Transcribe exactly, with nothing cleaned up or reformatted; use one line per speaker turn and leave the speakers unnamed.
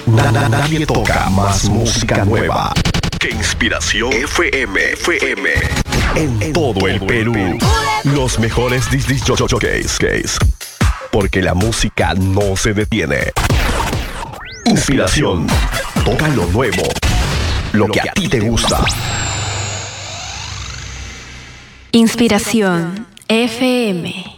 Na- na- Nadie toca más música nueva que Inspiración F M. F M. En todo el Perú. Los mejores disc jockeys. Porque la música no se detiene. Inspiración. Toca lo nuevo. Lo que a ti te gusta.
Inspiración F M.